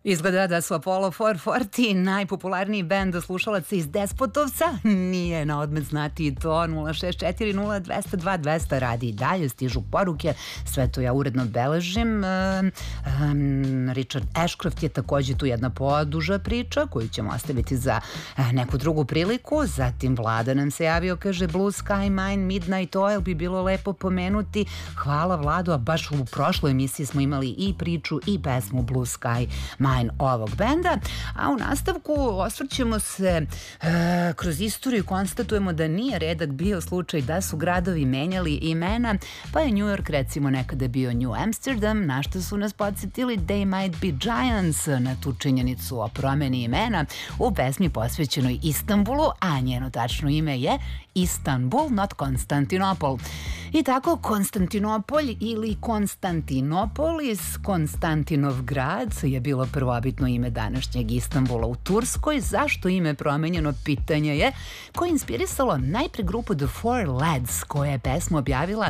Izgleda da su Apollo 440 najpopularniji bend slušalaca iz Despotovca. Nije na odmet znati i to. 064 radi i dalje, stižu poruke. Sve to ja uredno beležim. Richard Ashcroft je takođe tu jedna poduža priča koju ćemo ostaviti za neku drugu priliku. Zatim Vlada nam se javio, kaže Blue Sky Mine, Midnight Oil bi bilo lepo pomenuti. Hvala Vlado, a baš u prošloj emisiji smo imali i priču i pesmu Blue Sky Mine ovog benda, a u nastavku osvrćemo se kroz istoriju, konstatujemo da nije redak bio slučaj da su gradovi menjali imena, pa je New York recimo nekada bio New Amsterdam, na što su nas podsjetili They Might Be Giants na tu činjenicu o promeni imena u pesmi posvećenoj Istanbulu, a njeno tačno ime je Istanbul, not Konstantinopol. I tako Konstantinopolj ili Konstantinopolis, Konstantinovgrad je bilo prvobitno ime današnjeg Istanbula u Turskoj. Zašto ime promenjeno, pitanje je, koje je inspirisalo najpre grupu The Four Lads, koja je pesmu objavila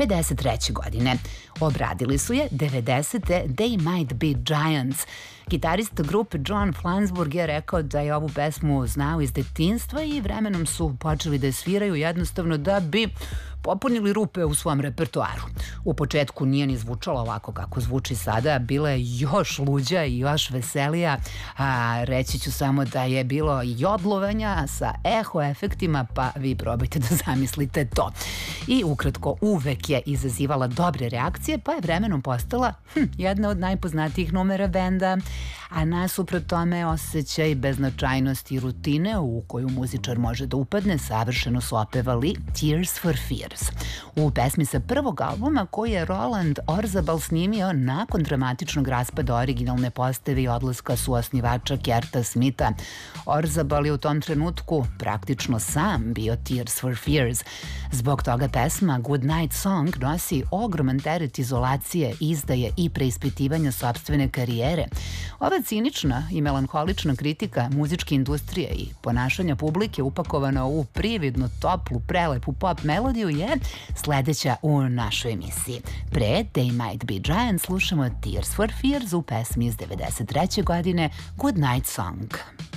53. godine. Obradili su je 90. They Might Be Giants. Gitarista grupe John Flansburgh je rekao da je ovu pesmu znao iz detinjstva i vremenom su počeli da je sviraju jednostavno da bi popunili rupe u svom repertoaru. U početku nije ni zvučala ovako kako zvuči sada, bila je još luđa i još veselija, a reći ću samo da je bilo jodlovanja sa eho efektima, pa vi probajte da zamislite to. I ukratko, uvek je izazivala dobre reakcije, pa je vremenom postala jedna od najpoznatijih numera benda, a nasuprot tome osjećaj beznačajnosti i rutine u koju muzičar može da upadne savršeno su opevali Tears for Fears. U pesmi sa prvog albuma koji je Roland Orzabal snimio nakon dramatičnog raspada originalne postave i odlaska suosnivača Kerta Smitha. Orzabal je u tom trenutku praktično sam bio Tears for Fears. Zbog toga pesma Good Night Song nosi ogroman teret izolacije, izdaje i preispitivanja sopstvene karijere. Ova cinična i melanholična kritika muzičke industrije i ponašanja publike upakovana u prividno toplu, prelepu pop melodiju je sledeća u našoj emisiji. Pre They Might Be Giants slušamo Tears for Fears u pesmi iz 93. godine Good Night Song.